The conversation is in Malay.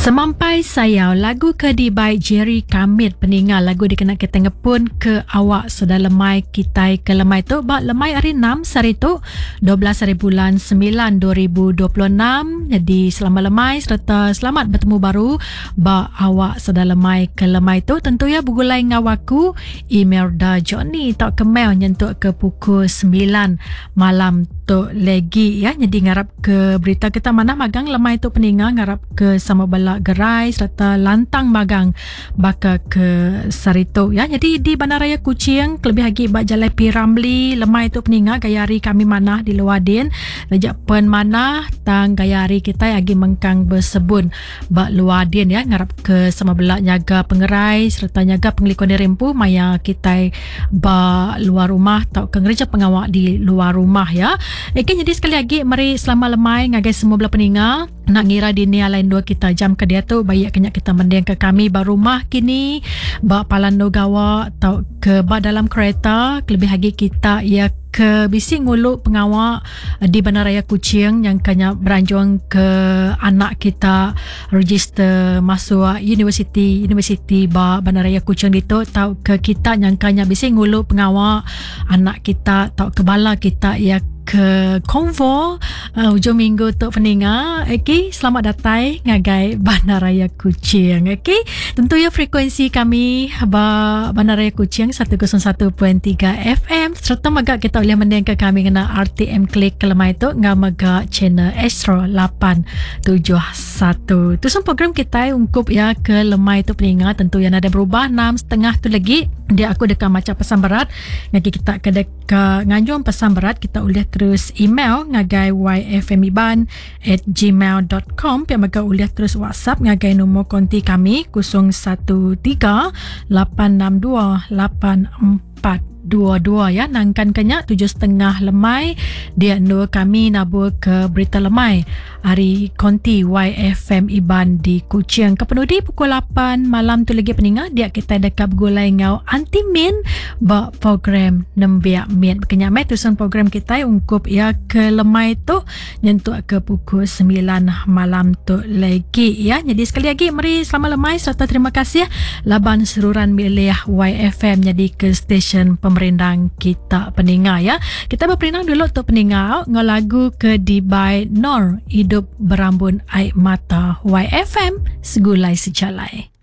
Semampai Sayau, lagu Kedi by Jerry Kamit peningal lagu dikenal kita ngepun ke awak sudah lemai kitai ke lemai tu bak lemai hari 6 sari tu 12 hari bulan 9 2026. Jadi selamat lemai serta selamat bertemu baru bak awak sudah lemai ke lemai tu. Tentu ya begulai ngawaku Imelda Johnny tak kemel nyentuk ke pukul 9 malam tu lagi ya. Jadi ngarap ke berita kita mana magang lemai tu peningal ngarap ke sama bala gerai serta lantang magang baka ke Sarito ya. Jadi di Bandaraya Kuching lebih lagi bak Jalai P Ramli lemai tu peningal gayari kami manah di Luadin rejak pen manah tang gayari kita lagi mengkang bersebun bak Luadin ya. Ngarap ke sama belak nyaga pengerai serta nyaga pengelikon di rempu maya kita bak luar rumah tau ke ngereja pengawak di luar rumah ya. Jadi sekali lagi mari selama lemai ngagai semua belah peningal nak ngira di ni lain dua kita jam ke dia tu bayak kenyak kita mendiang ke kami baru rumah kini bak Palando Gawa atau ke bak dalam kereta lebih lagi kita ya ke bisi ngulu pengawak di Bandaraya Kuching yang kanya beranjung ke anak kita register masuk universiti bak Bandaraya Kuching itu tau ke kita yang kanya bisi ngulu pengawak anak kita tau ke bala kita ya ke konvo hujung minggu tu peningal. Selamat datang ngagai Bandaraya Kuching. Tentu ya frekuensi kami Bandaraya Kuching 101.3 FM serta maga kita boleh mendengar ke kami kena RTM Klik ke lemai tu ngah maga channel Astro 871 tu semua program kita ungkup ya ke lemai tu peningal. Tentu yang ada berubah 6.30 tu lagi dia aku dekat macam pesan berat ngaki kita ke dekat nganjung pesan berat kita boleh terus email ngagai yfmiban@gmail.com pihak maka boleh terus WhatsApp ngagai nombor konti kami 0138628422 ya. Nangkan kenyak 7.30 lemai dia nur kami nabur ke berita lemai hari konti YFM Iban di Kuching kepenudi pukul 8 malam tu lagi peningal dia kita dekat gulai ngau anti min bak program nembiak min kenyak mai tusun program kita ungkup ya ke lemai tu nyentuk ke pukul 9 malam tu lagi ya. Jadi sekali lagi mari selamat lemai serta terima kasih laban seruran milih YFM jadi ke stesen pemerintah kita peningal ya. Kita berperinang dulu tu peningal ngau lagu ke di by Nor hidup berambun air mata YFM segulai sejalai.